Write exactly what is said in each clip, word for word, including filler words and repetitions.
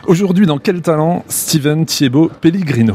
Aujourd'hui, dans Quel talent, Steven Thiebaud Pellegrino.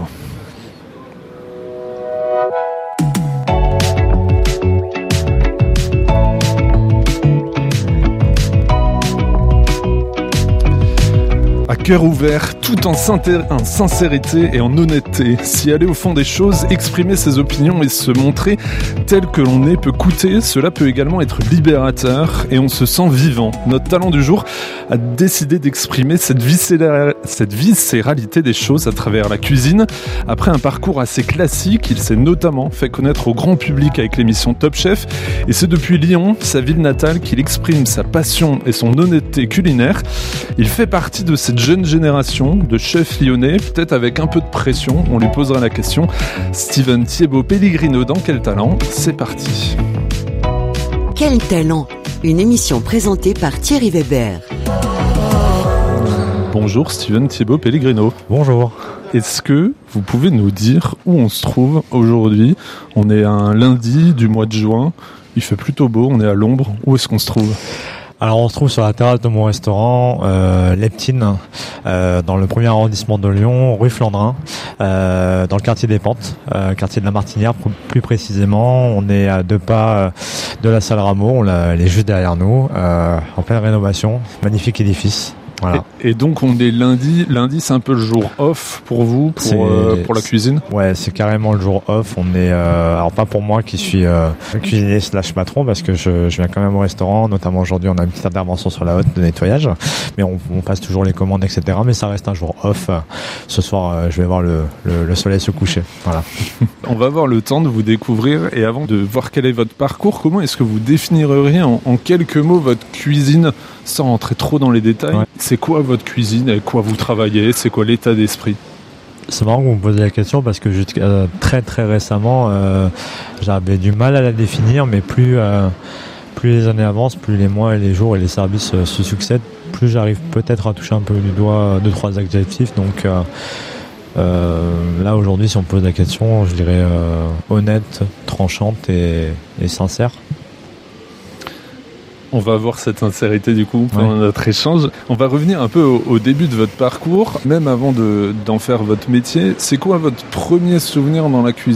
Cœur ouvert, tout en, sinté- en sincérité et en honnêteté. Si aller au fond des choses, exprimer ses opinions et se montrer tel que l'on est peut coûter, cela peut également être libérateur et on se sent vivant. Notre talent du jour a décidé d'exprimer cette, viscéra- cette viscéralité des choses à travers la cuisine. Après un parcours assez classique, il s'est notamment fait connaître au grand public avec l'émission Top Chef et c'est depuis Lyon, sa ville natale, qu'il exprime sa passion et son honnêteté culinaire. Il fait partie de cette jeune génération de chefs lyonnais, peut-être avec un peu de pression, on lui posera la question. Steven Thiebaud Pellegrino dans Quel talent, c'est parti. Quel talent, une émission présentée par Thierry Weber. Bonjour Steven Thiebaud Pellegrino. Bonjour. Est-ce que vous pouvez nous dire où on se trouve aujourd'hui ? On est un lundi du mois de juin, il fait plutôt beau, on est à l'ombre. Où est-ce qu'on se trouve ? Alors on se trouve sur la terrasse de mon restaurant euh, Leptine, euh, dans le premier arrondissement de Lyon, rue Flandrin, euh, dans le quartier des Pentes, euh, quartier de la Martinière plus précisément. On est à deux pas euh, de la salle Rameau, on l'a, elle est juste derrière nous, euh, en pleine rénovation, magnifique édifice. Voilà. Et, et donc on est lundi, lundi c'est un peu le jour off pour vous, pour, euh, pour la cuisine ? Ouais, c'est carrément le jour off. On est, euh, alors pas pour moi qui suis euh, cuisinier slash patron, parce que je, je viens quand même au restaurant, notamment aujourd'hui on a une petite intervention sur la hotte de nettoyage, mais on, on passe toujours les commandes, et cetera. Mais ça reste un jour off. Ce soir, euh, je vais voir le, le, le soleil se coucher. Voilà. On va avoir le temps de vous découvrir, et avant de voir quel est votre parcours, comment est-ce que vous définiriez en, en quelques mots votre cuisine, sans rentrer trop dans les détails ? Ouais. C'est quoi votre cuisine, avec quoi vous travaillez, c'est quoi l'état d'esprit ? C'est marrant que vous me posez la question parce que jusqu'à euh, très très récemment, euh, j'avais du mal à la définir, mais plus, euh, plus les années avancent, plus les mois et les jours et les services euh, se succèdent, plus j'arrive peut-être à toucher un peu du doigt deux trois adjectifs. Donc euh, euh, là aujourd'hui, si on me pose la question, je dirais euh, honnête, tranchante et, et sincère. On va avoir cette sincérité du coup pendant ouais. notre échange. On va revenir un peu au, au début de votre parcours, même avant de, d'en faire votre métier. C'est quoi votre premier souvenir dans la cuisine ?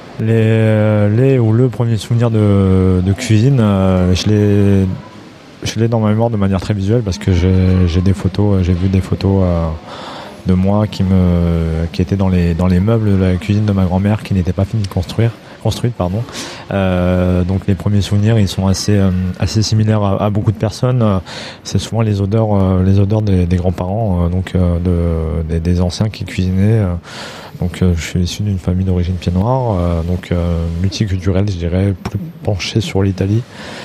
Les, les ou le premier souvenir de, de cuisine, euh, je l'ai, je l'ai dans ma mémoire de manière très visuelle parce que j'ai, j'ai des photos, j'ai vu des photos euh, de moi qui me, qui étaient dans les, dans les meubles de la cuisine de ma grand-mère qui n'étaient pas finis de construire. construite pardon. Euh, donc les premiers souvenirs ils sont assez euh, assez similaires à, à beaucoup de personnes. Euh, c'est souvent les odeurs euh, les odeurs des, des grands-parents euh, donc euh, de des, des anciens qui cuisinaient. Euh, donc euh, je suis issu d'une famille d'origine pied noir, euh, donc euh, multiculturelle, je dirais, plus penché sur l'Italie.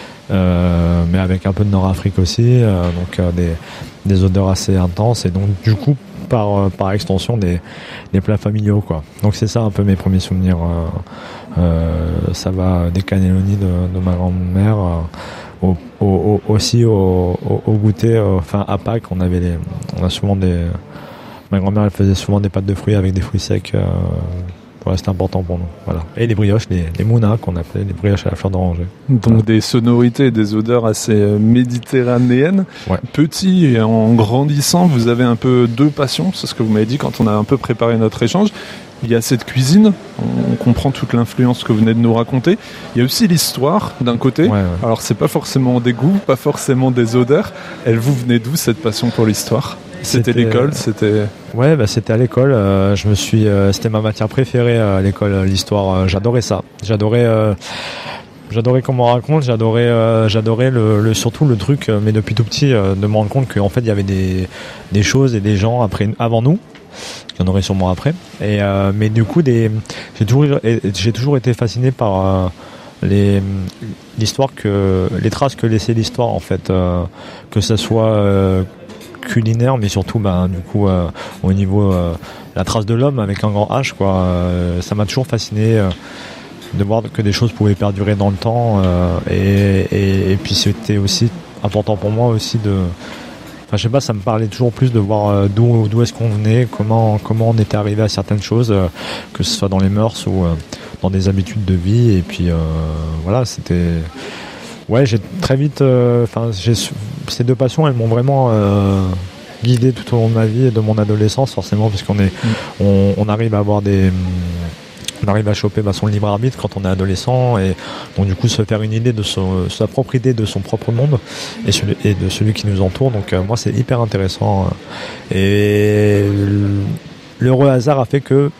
Euh, mais avec un peu de Nord-Afrique aussi, euh, donc euh, des des odeurs assez intenses et donc du coup par par extension des des plats familiaux quoi. Donc c'est ça un peu mes premiers souvenirs. Euh, euh, ça va des cannelloni de, de ma grand-mère euh, au, au, au, aussi au, au, au goûter. Euh, enfin à Pâques on avait les, on a souvent des ma grand-mère elle faisait souvent des pâtes de fruits avec des fruits secs. Euh, Voilà, c'était important pour nous. Voilà. Et les brioches, les, les mounas qu'on appelait, les brioches à la fleur d'oranger. Donc voilà. Des sonorités et des odeurs assez méditerranéennes. Ouais. Petit et en grandissant, vous avez un peu deux passions. C'est ce que vous m'avez dit quand on a un peu préparé notre échange. Il y a cette cuisine, on comprend toute l'influence que vous venez de nous raconter. Il y a aussi l'histoire d'un côté. Ouais, ouais. Alors c'est pas forcément des goûts, pas forcément des odeurs. Elle vous venait d'où cette passion pour l'histoire ? C'était, c'était l'école, c'était. Ouais, bah c'était à l'école. Euh, je me suis, euh, c'était ma matière préférée à l'école, l'histoire. Euh, j'adorais ça. J'adorais, euh, j'adorais comment on raconte. J'adorais, euh, j'adorais le, le surtout le truc. Mais depuis tout petit, euh, de me rendre compte qu'en fait il y avait des des choses et des gens après, avant nous. Il y en aurait sûrement après. Et euh, mais du coup, des, j'ai toujours, j'ai toujours été fasciné par euh, les l'histoire que, les traces que laissait l'histoire en fait, euh, que ça soit euh, culinaire, mais surtout ben du coup euh, au niveau euh, la trace de l'homme avec un grand H quoi. Euh, ça m'a toujours fasciné euh, de voir que des choses pouvaient perdurer dans le temps euh, et, et, et puis c'était aussi important pour moi aussi de, enfin je sais pas, ça me parlait toujours plus de voir euh, d'où d'où est-ce qu'on venait, comment comment on était arrivé à certaines choses, euh, que ce soit dans les mœurs ou euh, dans des habitudes de vie et puis euh, voilà c'était. Ouais, j'ai très vite. Enfin, euh, j'ai ces deux passions, elles m'ont vraiment, euh, guidé tout au long de ma vie et de mon adolescence, forcément, puisqu'on est, mmh. on, on arrive à avoir des, on arrive à choper bah, son libre arbitre quand on est adolescent, et donc du coup se faire une idée de son, sa propre idée de son propre monde et, celui, et de celui qui nous entoure. Donc euh, moi c'est hyper intéressant, et l'heureux hasard a fait que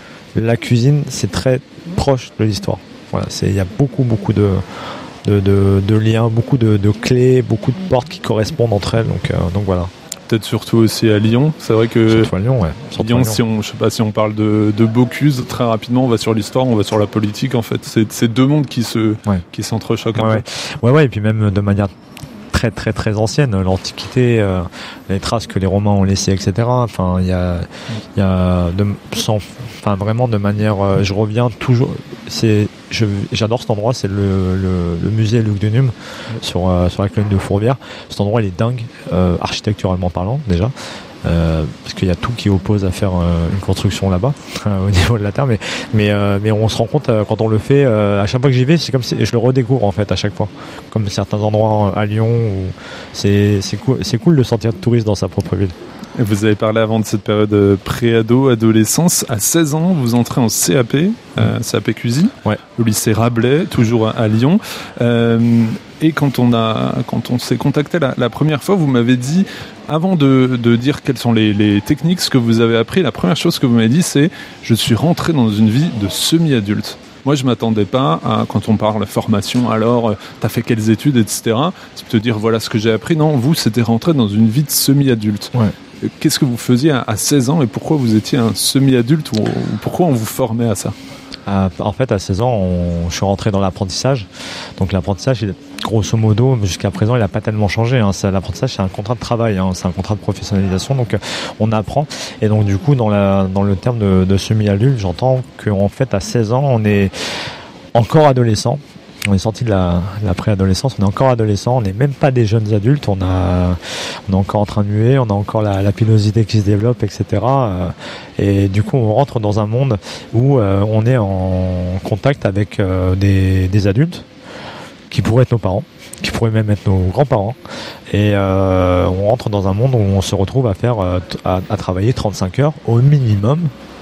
la cuisine c'est très proche de l'histoire. Voilà, c'est, il y a beaucoup beaucoup de de, de, de liens, beaucoup de, de clés, beaucoup de portes qui correspondent entre elles. Donc euh, donc voilà. Peut-être surtout aussi à Lyon. C'est vrai que surtout à Lyon, ouais. Surtout Lyon, à Lyon. Si on, je sais pas si on parle de, de Bocuse, très rapidement, on va sur l'histoire, on va sur la politique. En fait, c'est, c'est deux mondes qui se, ouais. qui s'entrechoquent. Ouais, un ouais. peu. ouais, ouais. Et puis même de manière très, très, très ancienne, l'Antiquité, euh, les traces que les Romains ont laissées, et cetera. Enfin, il y a, il y a, de, sans, enfin, vraiment de manière, euh, je reviens toujours. C'est, je, j'adore cet endroit, c'est le, le, le musée Luc de Num sur, euh, sur la colline de Fourvière. Cet endroit, il est dingue, euh, architecturalement parlant, déjà. Euh, parce qu'il y a tout qui oppose à faire euh, une construction là-bas euh, au niveau de la terre, mais mais euh, mais on se rend compte euh, quand on le fait, euh, à chaque fois que j'y vais, c'est comme si je le redécouvre en fait à chaque fois, comme certains endroits à Lyon où c'est c'est cool, c'est cool de sortir de touriste dans sa propre ville. Et vous avez parlé avant de cette période pré-ado, adolescence. À seize ans, vous entrez en C A P, euh, C A P cuisine, ouais. au lycée Rabelais, toujours à, à Lyon. Euh, et quand on a, quand on s'est contacté la, la première fois, vous m'avez dit, avant de, de dire quelles sont les, les techniques, ce que vous avez appris, la première chose que vous m'avez dit, c'est « je suis rentré dans une vie de semi-adulte ». Moi, je m'attendais pas à, quand on parle formation, alors, euh, t'as fait quelles études, et cetera. C'est te dire, voilà ce que j'ai appris. Non, vous, c'était rentré dans une vie de semi-adulte. Ouais. Qu'est-ce que vous faisiez à seize ans et pourquoi vous étiez un semi-adulte ou pourquoi on vous formait à ça ? euh, En fait, à seize ans, on, je suis rentré dans l'apprentissage. Donc l'apprentissage, il, grosso modo, jusqu'à présent, il n'a pas tellement changé. Hein. C'est, l'apprentissage, c'est un contrat de travail, hein. C'est un contrat de professionnalisation. Donc euh, on apprend. Et donc du coup, dans, la, dans le terme de, de semi-adulte, j'entends qu'en fait, à seize ans, on est encore adolescent. On est sorti de la, de la préadolescence, on est encore adolescent, on n'est même pas des jeunes adultes, on a, on est encore en train de muer, on a encore la, la pilosité qui se développe, et cetera. Et du coup, on rentre dans un monde où euh, on est en contact avec euh, des, des adultes qui pourraient être nos parents, qui pourraient même être nos grands-parents. Et euh, on rentre dans un monde où on se retrouve à faire, à, à travailler trente-cinq heures au minimum.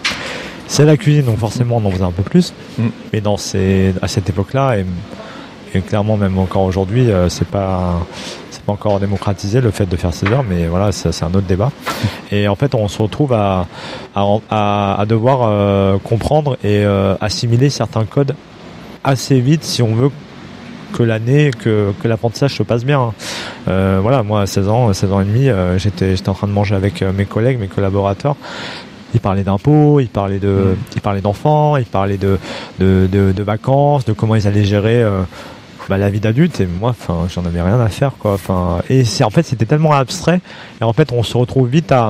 C'est la cuisine, donc forcément on en faisait un peu plus. Mm. Mais dans ces, à cette époque-là, et, et clairement même encore aujourd'hui, euh, c'est pas, c'est pas encore démocratisé le fait de faire seize heures, mais voilà, c'est, c'est un autre débat. Et en fait, on se retrouve à, à, à, à devoir euh, comprendre et euh, assimiler certains codes assez vite si on veut que l'année, que, que l'apprentissage se passe bien. Euh, voilà, moi à seize ans, seize ans et demi, euh, j'étais, j'étais en train de manger avec mes collègues, mes collaborateurs. Il parlait d'impôts, il parlait de, mmh. il parlait d'enfants, il parlait de, de, de, de vacances, de comment ils allaient gérer euh, bah, la vie d'adulte. Et moi, enfin, j'en avais rien à faire, quoi. Enfin, et c'est en fait, c'était tellement abstrait. Et en fait, on se retrouve vite à,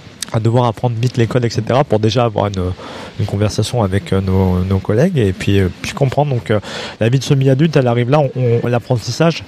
à devoir apprendre vite les codes, et cetera, pour déjà avoir une, une conversation avec nos, nos collègues et puis, puis comprendre. Donc, euh, la vie de semi-adulte, elle arrive là. On, on, l'apprentissage.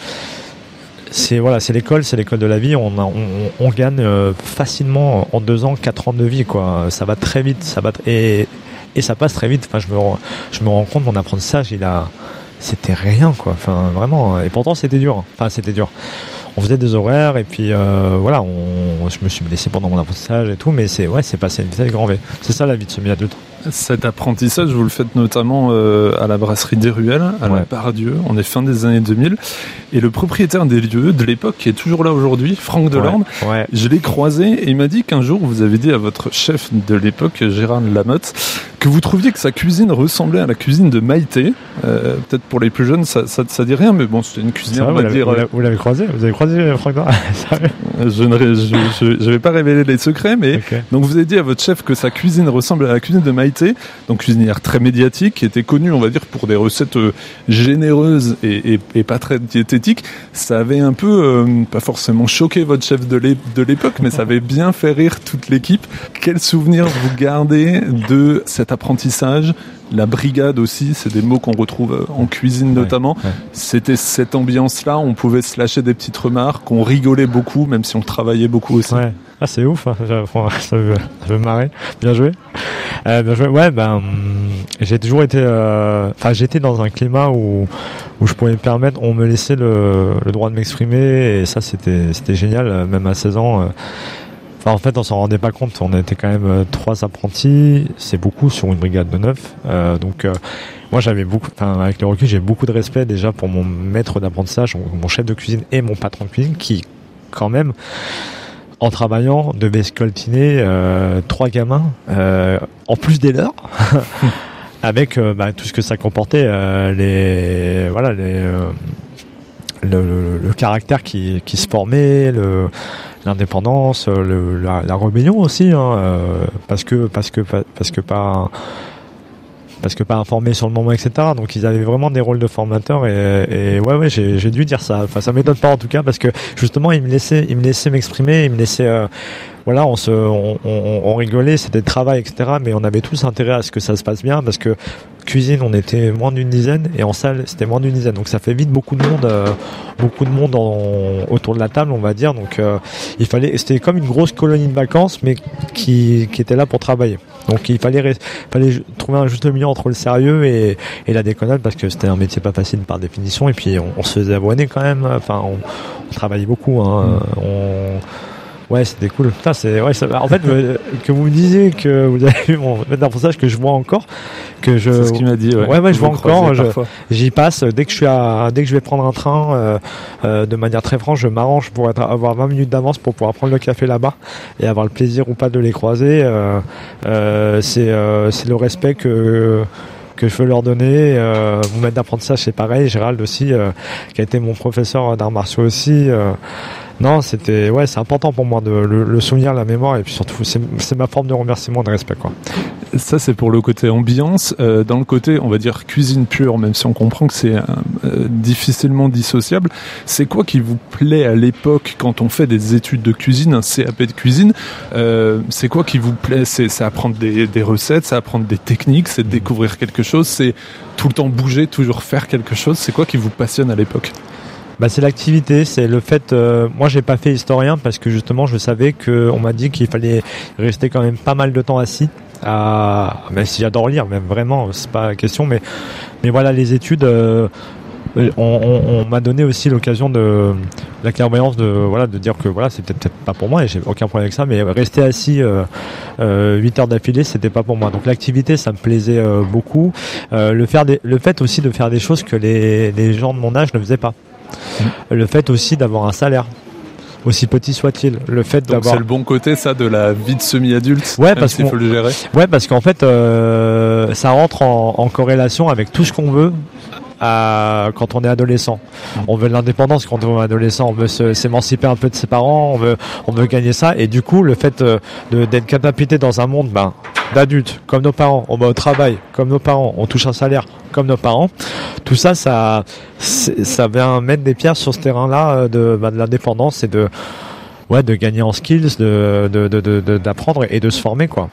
C'est voilà, c'est l'école, c'est l'école de la vie. On, a, on, on gagne euh, facilement en deux ans, quatre ans de vie, quoi. Ça va très vite, ça va t- et et ça passe très vite. Enfin, je me je me rends compte, mon apprentissage, il a, c'était rien, quoi. Enfin, vraiment. Et pourtant, c'était dur. Enfin, c'était dur. On faisait des horaires et puis euh, voilà, on, je me suis blessé pendant mon apprentissage et tout, mais c'est ouais, c'est passé à une vitesse grand V. C'est ça la vie de semi-adulte. Cet apprentissage, vous le faites notamment euh, à la brasserie des Ruelles, à ouais. la Part-Dieu. On est fin des années deux mille. Et le propriétaire des lieux de l'époque, qui est toujours là aujourd'hui, Franck Delorme, ouais. Ouais. je l'ai croisé et il m'a dit qu'un jour, vous avez dit à votre chef de l'époque, Gérard Lamotte, que vous trouviez que sa cuisine ressemblait à la cuisine de Maïté. Euh, peut-être pour les plus jeunes, ça, ça, ça dit rien, mais bon, c'était une cuisinière, vrai, on va vous dire... L'avez, vous l'avez croisé Vous avez croisé Franck Delorme? Je ne je, je, je vais pas révéler les secrets, mais okay. Donc vous avez dit à votre chef que sa cuisine ressemble à la cuisine de Maïté, donc cuisinière très médiatique, qui était connue, on va dire, pour des recettes euh, généreuses et, et, et pas très diététiques. Ça avait un peu, euh, pas forcément choqué votre chef de, l'é- de l'époque, mais ça avait bien fait rire toute l'équipe. Quel souvenir vous gardez de cet apprentissage? La brigade aussi, c'est des mots qu'on retrouve en cuisine notamment. Ouais, ouais. C'était cette ambiance-là, on pouvait se lâcher des petites remarques, on rigolait beaucoup, même si on travaillait beaucoup aussi. Ouais. Ah, c'est ouf, hein. Ça veut, ça veut marrer. Bien joué. Euh, bien joué. Ouais, ben, j'ai toujours été, euh, enfin, j'étais dans un climat où, où je pouvais me permettre, on me laissait le, le droit de m'exprimer, et ça, c'était, c'était génial, même à seize ans. Enfin, en fait, on s'en rendait pas compte. On était quand même euh, trois apprentis. C'est beaucoup sur une brigade de neuf. Euh, donc, euh, moi, j'avais beaucoup, enfin, avec le recul, j'ai beaucoup de respect déjà pour mon maître d'apprentissage, mon chef de cuisine et mon patron de cuisine, qui, quand même, en travaillant, devait scoltiner euh, trois gamins, euh, en plus des leurs, avec euh, bah, tout ce que ça comportait, euh, les, voilà, les, euh, le, le, le caractère qui, qui se formait, le l'indépendance, le, la, la rébellion aussi, hein, euh, parce que parce que parce que pas parce que pas informés sur le moment, et cetera. Donc ils avaient vraiment des rôles de formateurs et, et ouais ouais j'ai, j'ai dû dire ça. Enfin ça m'étonne pas en tout cas parce que justement ils me laissaient ils me laissaient m'exprimer, ils me laissaient euh, voilà, on se, on, on, on rigolait, c'était travail, et cetera. Mais on avait tous intérêt à ce que ça se passe bien parce que cuisine, on était moins d'une dizaine et en salle, c'était moins d'une dizaine. Donc ça fait vite beaucoup de monde, euh, beaucoup de monde en, autour de la table, on va dire. Donc euh, il fallait, c'était comme une grosse colonie de vacances, mais qui, qui était là pour travailler. Donc il fallait, fallait trouver un juste milieu entre le sérieux et, et la déconnade parce que c'était un métier pas facile par définition. Et puis on, on se faisait abonner quand même. Enfin, on, on travaillait beaucoup. Hein. On, Ouais, c'était cool. Putain, c'est ouais. Ça, en fait, euh, que vous me disiez que vous avez vu mon maître d'apprentissage que je vois encore, que je. C'est ce qu'il m'a dit. Ouais, ouais, ouais je vois encore. Je, j'y passe dès que je suis à, dès que je vais prendre un train, euh, euh, de manière très franche, je m'arrange pour être, avoir vingt minutes d'avance pour pouvoir prendre le café là-bas et avoir le plaisir ou pas de les croiser. Euh, euh, c'est, euh, c'est le respect que. que je veux leur donner. Euh, mon maître d'apprentissage, c'est pareil. Gérald aussi, euh, qui a été mon professeur d'arts martiaux aussi. Euh, non, c'était, ouais, c'est important pour moi de le, le souvenir, la mémoire, et puis surtout, c'est, c'est ma forme de remerciement, de respect, quoi. Ça, c'est pour le côté ambiance. Euh, dans le côté, on va dire cuisine pure, même si on comprend que c'est euh, difficilement dissociable, c'est quoi qui vous plaît à l'époque quand on fait des études de cuisine, un C A P de cuisine? Euh, c'est quoi qui vous plaît? C'est, c'est apprendre des, des recettes, c'est apprendre des techniques, c'est découvrir quelque chose, c'est tout le temps bouger, toujours faire quelque chose. C'est quoi qui vous passionne à l'époque? Bah c'est l'activité, c'est le fait. Euh, moi, j'ai pas fait historien parce que justement, je savais que on m'a dit qu'il fallait rester quand même pas mal de temps assis. À, même si j'adore lire, même vraiment, c'est pas la question. Mais mais voilà, les études, euh, on, on, on m'a donné aussi l'occasion de la clairvoyance de voilà de dire que voilà, c'est peut-être, peut-être pas pour moi et j'ai aucun problème avec ça. Mais rester assis euh, euh, huit heures d'affilée, c'était pas pour moi. Donc l'activité, ça me plaisait euh, beaucoup. Euh, le faire des, le fait aussi de faire des choses que les les gens de mon âge ne faisaient pas. Le fait aussi d'avoir un salaire aussi petit soit-il, le fait donc d'avoir c'est le bon côté ça de la vie de semi-adulte, ouais parce qu'il faut le gérer. Ouais parce qu'en fait euh, ça rentre en, en corrélation avec tout ce qu'on veut à, quand on est adolescent. On veut de l'indépendance quand on est adolescent, on veut se, s'émanciper un peu de ses parents, on veut on veut gagner ça et du coup le fait de, d'être catapulté dans un monde ben d'adultes comme nos parents, on va au travail comme nos parents, on touche un salaire comme nos parents. Tout ça, ça, ça vient mettre des pierres sur ce terrain-là de, bah, de l'indépendance et de, ouais, de gagner en skills, de, de, de, de, d'apprendre et de se former, quoi.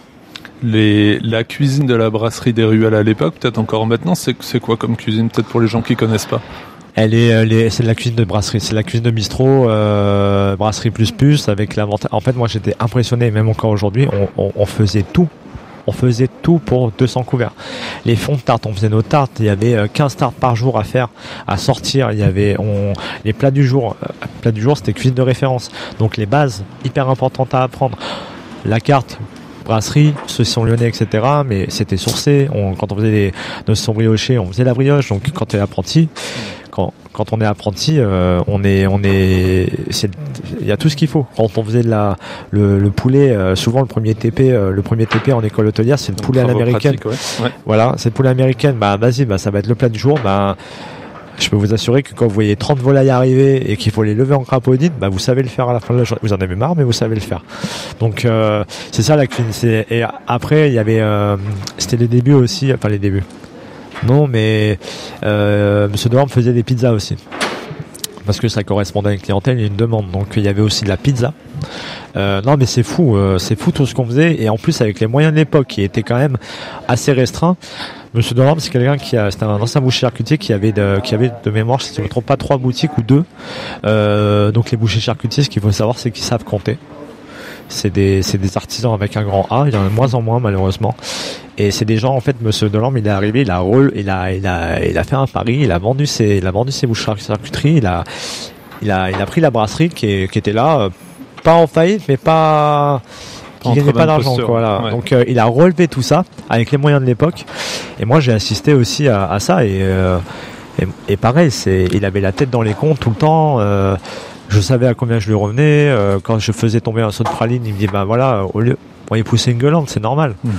Les, la cuisine de la brasserie des Ruelles à l'époque, peut-être encore maintenant, c'est, c'est quoi comme cuisine, peut-être pour les gens qui connaissent pas? Elle est, elle est, c'est de la cuisine de brasserie, c'est de la cuisine de bistrot, euh, brasserie plus plus, avec l'avantage. En fait, moi, j'étais impressionné, même encore aujourd'hui, on, on, on faisait tout. On faisait tout pour deux cents couverts. Les fonds de tarte, on faisait nos tartes. Il y avait quinze tartes par jour à faire, à sortir. Il y avait on, les plats du jour. Euh, plats du jour, c'était cuisine de référence. Donc les bases hyper importantes à apprendre. La carte, brasserie, saucisson lyonnais, et cetera. Mais c'était sourcé. On, quand on faisait les, nos saucissons briochés, on faisait la brioche. Donc quand tu es apprenti, quand, quand on est apprenti, euh, on est, on est, c'est, il y a tout ce qu'il faut. Quand on faisait de la, le, le poulet, euh, souvent le premier T P, euh, le premier T P en école hôtelière, c'est le poulet à l'américaine. Pratique, ouais. Ouais. Voilà, c'est le poulet américaine. Bah, vas-y, bah, ça va être le plat du jour. Bah, je peux vous assurer que quand vous voyez trente volailles arriver et qu'il faut les lever en crapaudine, bah, vous savez le faire à la fin de la journée. Vous en avez marre, mais vous savez le faire. Donc, euh, c'est ça la cuisine. C'est, et après, il y avait, euh, c'était les débuts aussi, enfin les débuts. Non, mais euh, Monsieur Delorme faisait des pizzas aussi. Parce que ça correspondait à une clientèle et une demande. Donc il y avait aussi de la pizza. Euh, non, mais c'est fou, euh, c'est fou tout ce qu'on faisait. Et en plus, avec les moyens de l'époque qui étaient quand même assez restreints, Monsieur Delorme, c'est quelqu'un qui a, c'était un ancien boucher charcutier qui avait de, qui avait de mémoire, si je ne me trompe pas, trois boutiques ou deux. Euh, donc les bouchers charcutiers, ce qu'il faut savoir, c'est qu'ils savent compter. C'est des, c'est des artisans avec un grand A. Il y en a de moins en moins, malheureusement. Et c'est des gens, en fait, Monsieur Delorme, il est arrivé, il a, il a, il a, il a fait un pari, il a vendu ses, il a vendu ses bouches charcuteries, il a, il a, il a pris la brasserie qui, est, qui était là, pas en faillite, mais pas qui gagnait pas d'argent, quoi, voilà. Ouais. Donc euh, il a relevé tout ça avec les moyens de l'époque. Et moi j'ai assisté aussi à, à ça et, euh, et et pareil, c'est il avait la tête dans les comptes tout le temps. Euh, je savais à combien je lui revenais. Euh, quand je faisais tomber un saut de praline, il me dit bah voilà, au lieu pour y pousser une gueulante, c'est normal. Mmh.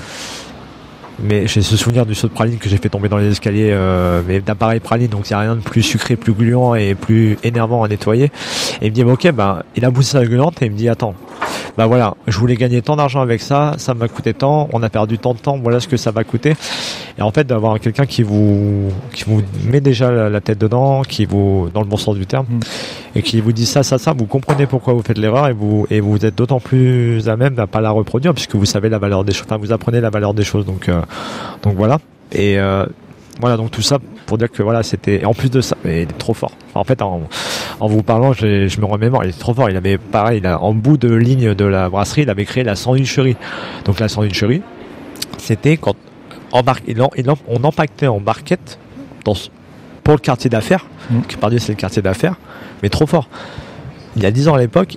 Mais j'ai ce souvenir du saut de praline que j'ai fait tomber dans les escaliers, euh, mais d'appareil praline, donc il n'y a rien de plus sucré, plus gluant et plus énervant à nettoyer. Et il me dit, bah, ok, bah, il a poussé sa gueulante et il me dit, attends, bah voilà, je voulais gagner tant d'argent avec ça, ça m'a coûté tant, on a perdu tant de temps, voilà ce que ça va coûter. Et en fait, d'avoir quelqu'un qui vous, qui vous met déjà la, la tête dedans, qui vous, dans le bon sens du terme, mmh. et qui vous dit ça, ça, ça, vous comprenez pourquoi vous faites l'erreur et vous, et vous êtes d'autant plus à même à pas la reproduire puisque vous savez la valeur des choses, enfin, vous apprenez la valeur des choses, donc, euh, donc voilà. Et, euh, voilà, donc tout ça pour dire que voilà, c'était, et en plus de ça, il est trop fort. Enfin, en fait, en, en vous parlant, je, je me remémore, il est trop fort. Il avait pareil, il a, en bout de ligne de la brasserie, il avait créé la sandwicherie. Donc la sandwicherie, c'était quand embarque, il en, il en, on empaquetait en barquette dans, pour le quartier d'affaires. Mmh. Qui par Dieu, c'est le quartier d'affaires, mais trop fort. Il y a dix ans à l'époque,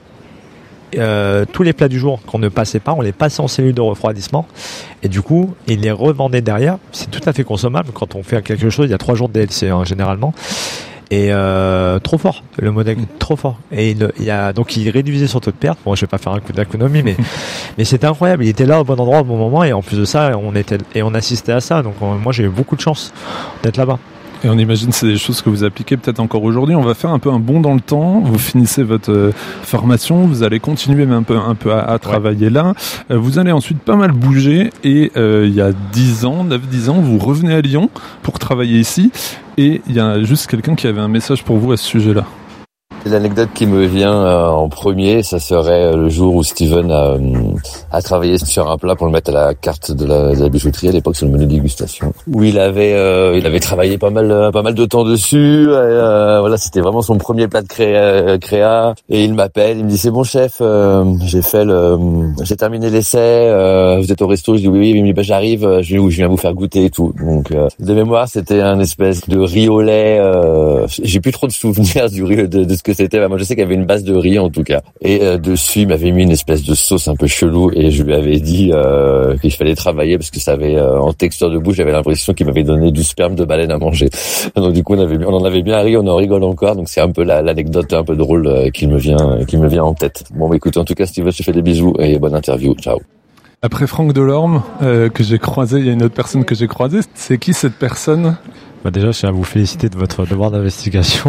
euh, tous les plats du jour qu'on ne passait pas, on les passait en cellule de refroidissement. Et du coup, il les revendait derrière. C'est tout à fait consommable quand on fait quelque chose. Il y a trois jours de D L C hein, généralement. Et euh, trop fort, le modèle trop fort. Et il, il y a donc il réduisait son taux de perte. Bon, je vais pas faire un coup d'économie, mais mais c'était incroyable. Il était là au bon endroit au bon moment. Et en plus de ça, on était et on assistait à ça. Donc on, moi, j'ai eu beaucoup de chance d'être là-bas. Et on imagine que c'est des choses que vous appliquez peut-être encore aujourd'hui. On va faire un peu un bond dans le temps. Vous finissez votre euh, formation, vous allez continuer même un peu, un peu à, à travailler ouais. là. Euh, vous allez ensuite pas mal bouger et euh, il y a dix ans, neuf dix ans, vous revenez à Lyon pour travailler ici. Et il y a juste quelqu'un qui avait un message pour vous à ce sujet-là. L'anecdote qui me vient euh, en premier, ça serait le jour où Steven a, a travaillé sur un plat pour le mettre à la carte de la, de la bijouterie à l'époque sur le menu dégustation, où il avait euh, il avait travaillé pas mal pas mal de temps dessus. Et, euh, voilà, c'était vraiment son premier plat de créa, créa. Et il m'appelle, il me dit c'est bon chef, euh, j'ai fait le, j'ai terminé l'essai. Euh, vous êtes au resto? Je dis oui oui. Il me dit bah j'arrive, je, je viens vous faire goûter et tout. Donc euh, de mémoire, c'était un espèce de riz au lait. Euh, j'ai plus trop de souvenirs du riz de, de ce que c'était. Moi, je sais qu'il y avait une base de riz en tout cas. Et euh, dessus, il m'avait mis une espèce de sauce un peu chelou et je lui avais dit euh, qu'il fallait travailler parce que ça avait euh, en texture de bouche, j'avais l'impression qu'il m'avait donné du sperme de baleine à manger. Donc du coup, on avait, on en avait bien ri, on en rigole encore. Donc c'est un peu la, l'anecdote un peu drôle euh, qui me vient, qui me vient en tête. Bon, bah, écoute, en tout cas, Steve, je te fais des bisous et bonne interview. Ciao. Après Franck Delorme, euh, que j'ai croisé, il y a une autre personne que j'ai croisée. C'est qui cette personne? Bah déjà, je tiens à vous féliciter de votre devoir d'investigation.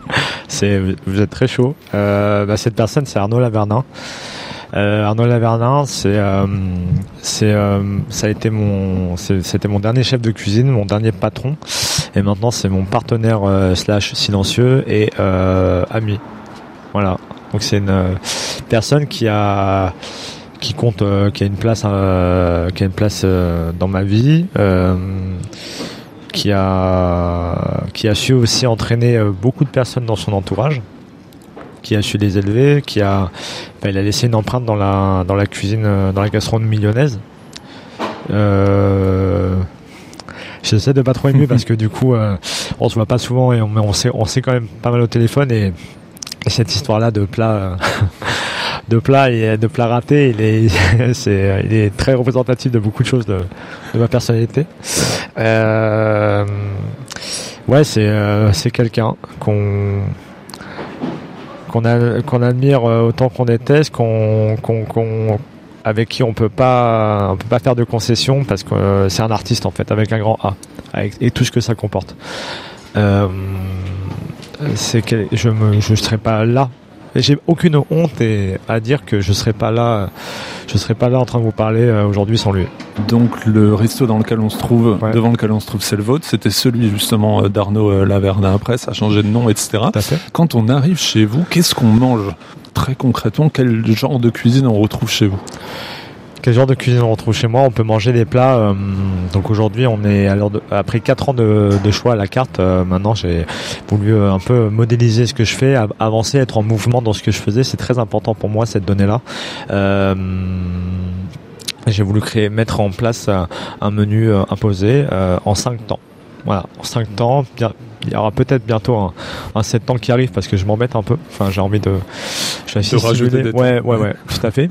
C'est, vous êtes très chaud. Euh, bah cette personne, c'est Arnaud Lavernin. Euh, Arnaud Lavernin, c'est, euh, c'est, euh, ça a été mon, c'est, c'était mon dernier chef de cuisine, mon dernier patron, et maintenant c'est mon partenaire euh, slash silencieux et euh, ami. Voilà. Donc c'est une euh, personne qui a, qui compte, euh, qui a une place, euh, qui a une place euh, dans ma vie. Euh, qui a qui a su aussi entraîner beaucoup de personnes dans son entourage, qui a su les élever, qui a ben, il a laissé une empreinte dans la dans la cuisine, dans la gastronomie lyonnaise. Euh, j'essaie de pas trop aimer parce que du coup euh, on se voit pas souvent et on on sait on sait quand même pas mal au téléphone et, et cette histoire là de plat de plat et de plat raté, il est, c'est, il est très représentatif de beaucoup de choses de, de ma personnalité. Euh, ouais, c'est, euh, c'est quelqu'un qu'on, qu'on a, qu'on admire autant qu'on déteste, qu'on, qu'on, qu'on, avec qui on peut pas, on peut pas faire de concessions parce que euh, c'est un artiste en fait avec un grand A, avec, et tout ce que ça comporte. Euh, c'est que je me, je serais pas là. J'ai aucune honte et à dire que je serais pas là, je serais pas là en train de vous parler aujourd'hui sans lui. Donc le resto dans lequel on se trouve, ouais. devant lequel on se trouve, c'est le vôtre. C'était celui justement d'Arnaud Lavernin. Après, ça a changé de nom, et cetera. Quand on arrive chez vous, qu'est-ce qu'on mange très concrètement? Quel genre de cuisine on retrouve chez vous? Quel genre de cuisine on retrouve chez moi? On peut manger des plats. Euh, donc aujourd'hui, on est à l'heure de, après quatre ans de, de choix à la carte. Euh, maintenant, j'ai voulu un peu modéliser ce que je fais, avancer, être en mouvement dans ce que je faisais. C'est très important pour moi cette donnée-là. Euh, j'ai voulu créer, mettre en place un, un menu euh, imposé euh, en cinq temps. Voilà, en cinq temps. Bien, il y aura peut-être bientôt un, un sept temps qui arrive parce que je m'embête un peu. Enfin, j'ai envie de, Je suis assez stimulé. Ouais, ouais, ouais, tout à fait.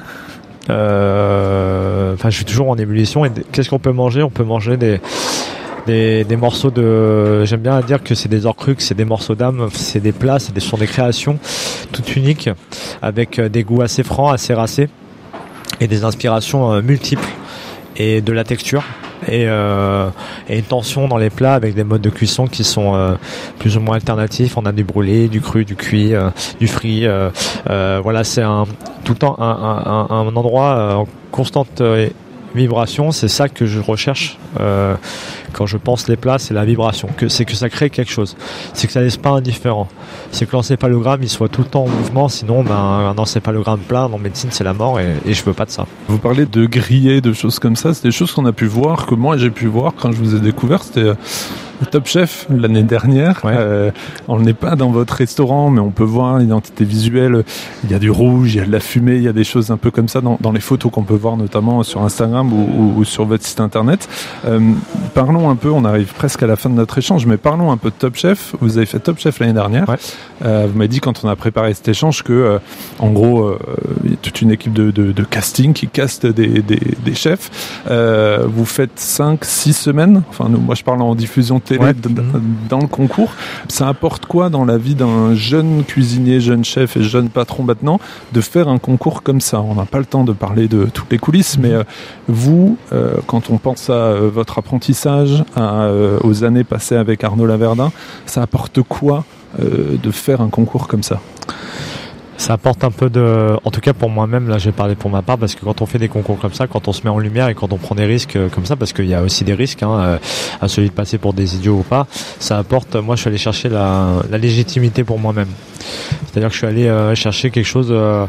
Euh, enfin, je suis toujours en ébullition. Et qu'est-ce qu'on peut manger? On peut manger des, des, des morceaux de. J'aime bien dire que c'est des orcrux, c'est des morceaux d'âme, c'est des plats, c'est des, ce sont des créations toutes uniques, avec des goûts assez francs, assez racés, et des inspirations euh, multiples, et de la texture. Et, euh, et une tension dans les plats avec des modes de cuisson qui sont euh, plus ou moins alternatifs. On a du brûlé, du cru, du cuit, euh, du frit. Euh, euh, voilà, c'est un, tout le temps un, un, un, un endroit euh, en constante euh, vibration. C'est ça que je recherche euh, quand je pense les plats, c'est la vibration. Que, c'est que ça crée quelque chose. C'est que ça laisse pas indifférent. C'est que l'encéphalogramme il soit tout le temps en mouvement. Sinon, ben, un encéphalogramme plat en médecine c'est la mort et, et je veux pas de ça. Vous parlez de griller, de choses comme ça. C'est des choses qu'on a pu voir, que moi j'ai pu voir quand je vous ai découvert. C'était euh, Top Chef l'année dernière. Ouais. Euh, on n'est pas dans votre restaurant, mais on peut voir l'identité visuelle. Il y a du rouge, il y a de la fumée, il y a des choses un peu comme ça dans, dans les photos qu'on peut voir notamment sur Instagram ou, ou, ou sur votre site internet. Euh, parlons un peu, on arrive presque à la fin de notre échange, mais parlons un peu de Top Chef. Vous avez fait Top Chef l'année dernière. Ouais. Euh, vous m'avez dit quand on a préparé cet échange que, euh, en gros, euh, il y a toute une équipe de, de, de casting qui caste des, des, des chefs. Euh, vous faites cinq, six semaines. Enfin, nous, moi, je parle en diffusion télé ouais. d- d- dans le concours. Ça apporte quoi dans la vie d'un jeune cuisinier, jeune chef et jeune patron maintenant de faire un concours comme ça? On n'a pas le temps de parler de toutes les coulisses, mais euh, vous, euh, quand on pense à euh, votre apprentissage, à, euh, aux années passées avec Arnaud Laverdin, ça apporte quoi euh, de faire un concours comme ça? Ça apporte un peu de... En tout cas pour moi-même, là j'ai parlé pour ma part, parce que quand on fait des concours comme ça, quand on se met en lumière et quand on prend des risques comme ça, parce qu'il y a aussi des risques, hein, à celui de passer pour des idiots ou pas, ça apporte... Moi je suis allé chercher la, la légitimité pour moi-même. C'est-à-dire que je suis allé euh, chercher quelque chose... Euh...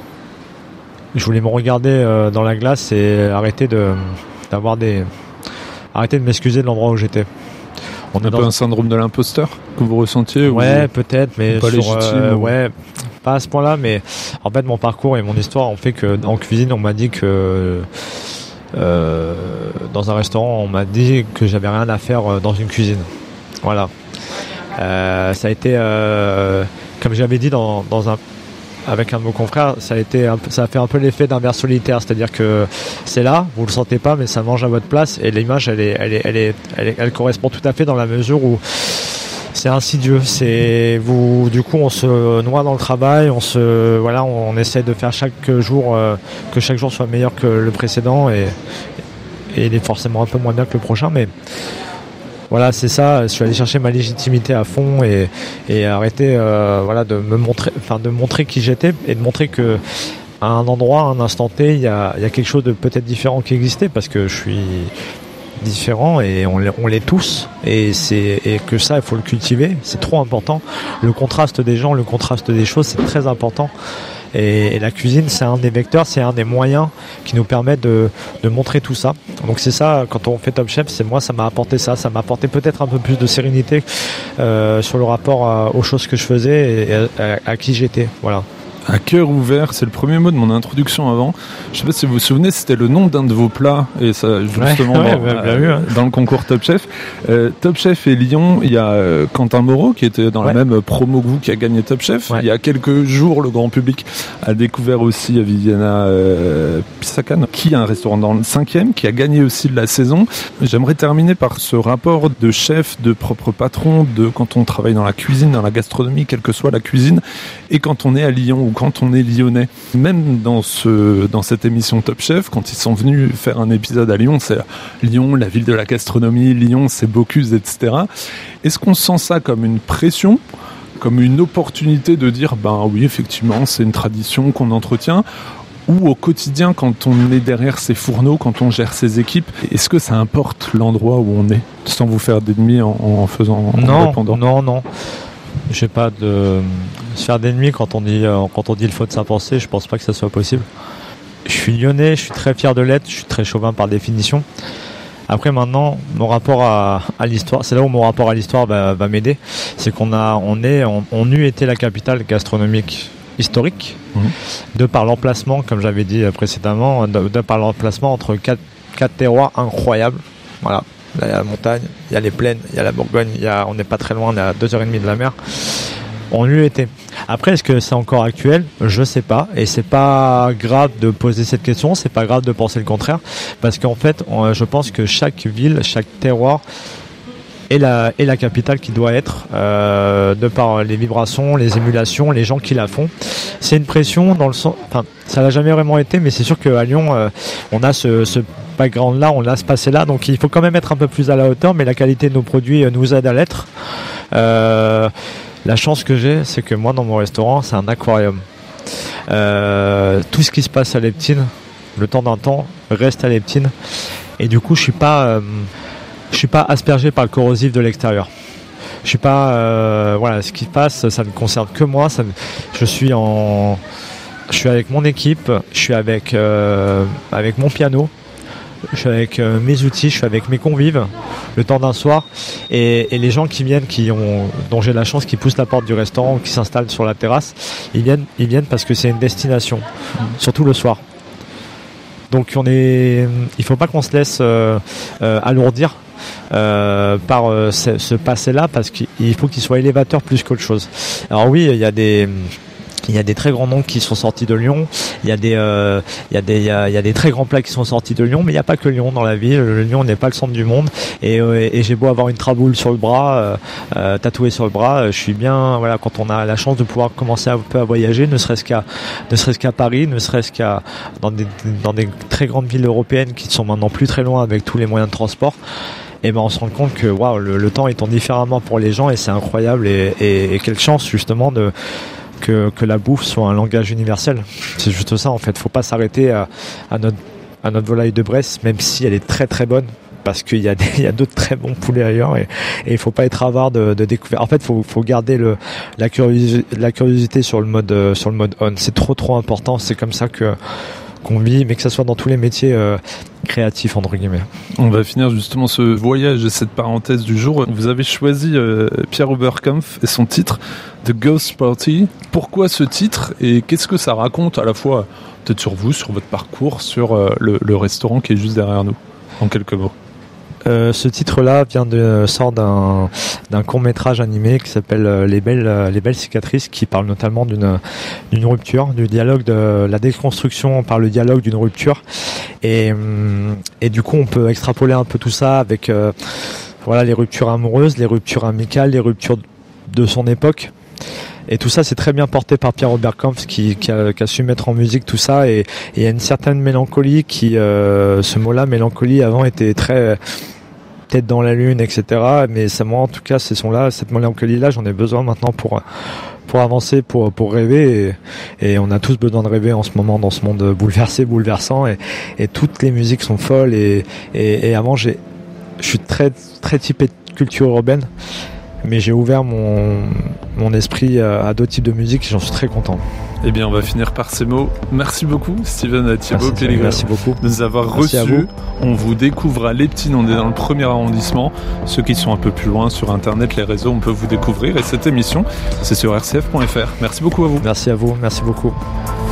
Je voulais me regarder euh, dans la glace et arrêter de d'avoir des... Arrêter de m'excuser de l'endroit où j'étais. On a un peu un syndrome de l'imposteur que vous ressentiez? Ouais, ou... peut-être, mais pas sur, légitime euh, ou... ouais, pas à ce point-là, mais en fait, mon parcours et mon histoire ont fait que en cuisine, on m'a dit que euh, dans un restaurant, on m'a dit que j'avais rien à faire dans une cuisine. Voilà. Euh, ça a été, euh, comme j'avais dit dans, dans un avec un de vos confrères, ça a été, un peu, ça a fait un peu l'effet d'un ver solitaire, c'est-à-dire que c'est là, vous le sentez pas, mais ça mange à votre place, et l'image, elle est, elle est, elle est, elle, est, elle correspond tout à fait dans la mesure où c'est insidieux. C'est vous, du coup, on se noie dans le travail, on se, voilà, on, on essaie de faire chaque jour euh, que chaque jour soit meilleur que le précédent, et, et il est forcément un peu moins bien que le prochain, mais voilà, c'est ça. Je suis allé chercher ma légitimité à fond et, et arrêter, euh, voilà, de me montrer, enfin, de montrer qui j'étais et de montrer que à un endroit, à un instant T, il y a, il y a quelque chose de peut-être différent qui existait, parce que je suis différent et on l'est, on l'est tous, et c'est et que ça, il faut le cultiver. C'est trop important. Le contraste des gens, le contraste des choses, c'est très important. Et, et la cuisine, c'est un des vecteurs, c'est un des moyens qui nous permet de, de montrer tout ça. Donc c'est ça, quand on fait Top Chef, c'est moi, ça m'a apporté ça. Ça m'a apporté peut-être un peu plus de sérénité euh, sur le rapport à, aux choses que je faisais et à, à, à qui j'étais. Voilà. À cœur ouvert, c'est le premier mot de mon introduction avant. Je sais pas si vous vous souvenez, c'était le nom d'un de vos plats, et ça justement ouais, dans, ouais, euh, bien vu, hein. dans le concours Top Chef. Euh, Top Chef et Lyon, il y a euh, Quentin Moreau qui était dans ouais. la même promo que vous, qui a gagné Top Chef. Ouais. Il y a quelques jours, le grand public a découvert aussi Viviana euh, Pissacan, qui a un restaurant dans le cinquième, qui a gagné aussi de la saison. J'aimerais terminer par ce rapport de chef, de propre patron, de quand on travaille dans la cuisine, dans la gastronomie, quelle que soit la cuisine, et quand on est à Lyon ou quand on est lyonnais. Même dans ce, dans cette émission Top Chef, quand ils sont venus faire un épisode à Lyon, c'est Lyon, la ville de la gastronomie, Lyon, c'est Bocuse, et cetera. Est-ce qu'on sent ça comme une pression, comme une opportunité de dire, ben oui, effectivement, c'est une tradition qu'on entretient, ou au quotidien, quand on est derrière ses fourneaux, quand on gère ses équipes, est-ce que ça importe l'endroit où on est, sans vous faire d'ennemis en, en faisant, en non, répondant? Non, non. Je sais pas, de se faire d'ennemis quand on dit euh, quand on dit il faut de sa pensée, je pense pas que ça soit possible. Je suis lyonnais, je suis très fier de l'être, je suis très chauvin par définition. Après maintenant, mon rapport à, à l'histoire, c'est là où mon rapport à l'histoire va, va m'aider, c'est qu'on a, on est, on, on eût été la capitale gastronomique historique, mmh. de par l'emplacement, comme j'avais dit précédemment, de, de par l'emplacement entre quatre, quatre terroirs incroyables, voilà. Là, il y a la montagne, il y a les plaines, il y a la Bourgogne, il y a, on n'est pas très loin, on est à deux heures trente de la mer. ont eu été. Après, est-ce que c'est encore actuel ? Je sais pas. Et c'est pas grave de poser cette question, c'est pas grave de penser le contraire. Parce qu'en fait, on, je pense que chaque ville, chaque terroir est la, est la capitale qui doit être, euh, de par les vibrations, les émulations, les gens qui la font. C'est une pression dans le sens, enfin, ça l'a jamais vraiment été, mais c'est sûr qu'à Lyon, euh, on a ce, ce background-là, on a ce passé-là, donc il faut quand même être un peu plus à la hauteur, mais la qualité de nos produits nous aide à l'être. Euh, la chance que j'ai, c'est que moi, dans mon restaurant, c'est un aquarium. Euh, tout ce qui se passe à Leptine, le temps d'un temps, reste à Leptine, et du coup, je suis pas... Euh, Je suis pas aspergé par le corrosif de l'extérieur. Je suis pas, euh, voilà, ce qui passe, ça ne concerne que moi. Ça, je suis en, je suis avec mon équipe, je suis avec euh, avec mon piano, je suis avec euh, mes outils, je suis avec mes convives, le temps d'un soir, et, et les gens qui viennent, qui ont, dont j'ai la chance, qui poussent la porte du restaurant, qui s'installent sur la terrasse, ils viennent, ils viennent parce que c'est une destination, mmh. surtout le soir. Donc on est, il faut pas qu'on se laisse euh, euh, alourdir. Euh, par euh, ce, ce passé-là, parce qu'il faut qu'il soit élévateur plus qu'autre chose. Alors oui, il y a des il y a des très grands noms qui sont sortis de Lyon, il y a des euh, il y a des il y a, il y a des très grands plats qui sont sortis de Lyon, mais il n'y a pas que Lyon dans la ville. Le Lyon n'est pas le centre du monde, et, euh, et j'ai beau avoir une traboule sur le bras, euh, euh, tatouée sur le bras, je suis bien, voilà, quand on a la chance de pouvoir commencer un peu à voyager, ne serait-ce qu'à ne serait-ce qu'à Paris, ne serait-ce qu'à dans des dans des très grandes villes européennes qui sont maintenant plus très loin avec tous les moyens de transport. Et ben on se rend compte que waouh, le, le temps est tourne différemment pour les gens, et c'est incroyable, et, et, et quelle chance justement de que, que la bouffe soit un langage universel. C'est juste ça en fait. Faut pas s'arrêter à, à notre à notre volaille de Bresse, même si elle est très très bonne, parce qu'il y a des, il y a d'autres très bons poulets ailleurs, et, et il faut pas être avare de, de découvrir. En fait, faut faut garder le la curiosité la curiosité sur le mode euh, sur le mode on. C'est trop trop important. C'est comme ça que qu'on vit, mais que ça soit dans tous les métiers euh, créatifs entre guillemets. On va finir justement ce voyage et cette parenthèse du jour. Vous avez choisi euh, Pierre Oberkampf et son titre The Ghost Party. Pourquoi ce titre, et qu'est-ce que ça raconte à la fois peut-être sur vous, sur votre parcours, sur euh, le, le restaurant qui est juste derrière nous, en quelques mots? Euh, ce titre-là vient de sort d'un d'un court métrage animé qui s'appelle euh, Les belles euh, les belles cicatrices, qui parle notamment d'une d'une rupture, du dialogue, de la déconstruction par le dialogue d'une rupture, et et du coup on peut extrapoler un peu tout ça avec euh, voilà, les ruptures amoureuses, les ruptures amicales, les ruptures de son époque. Et tout ça, c'est très bien porté par Pierre Oberkampf, qui, qui, a, qui a su mettre en musique tout ça. Et il y a une certaine mélancolie qui, euh, ce mot-là, mélancolie, avant était très tête dans la lune, et cetera. Mais ça, moi, en tout cas, ces sons-là, cette mélancolie-là, j'en ai besoin maintenant pour pour avancer, pour pour rêver. Et, et on a tous besoin de rêver en ce moment dans ce monde bouleversé, bouleversant. Et, et toutes les musiques sont folles. Et, et, et avant, j'ai, je suis très très typé culture urbaine, mais j'ai ouvert mon, mon esprit à d'autres types de musique, et j'en suis très content. Eh bien, on va finir par ces mots. Merci beaucoup, Steven Thibault Pellegrin, merci beaucoup de nous avoir merci reçus. On vous découvre à Leptine, on est dans le premier arrondissement. Ceux qui sont un peu plus loin sur Internet, les réseaux, on peut vous découvrir. Et cette émission, c'est sur R C F point F R. Merci beaucoup à vous. Merci à vous, merci beaucoup.